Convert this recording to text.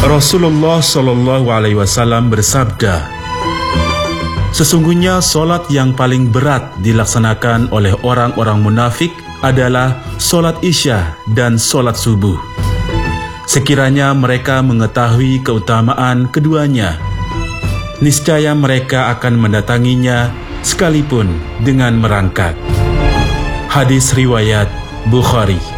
Rasulullah Shallallahu Alaihi Wasallam bersabda, sesungguhnya solat yang paling berat dilaksanakan oleh orang-orang munafik adalah solat Isya dan solat subuh. Sekiranya mereka mengetahui keutamaan keduanya, niscaya mereka akan mendatanginya sekalipun dengan merangkak. Hadis riwayat Bukhari.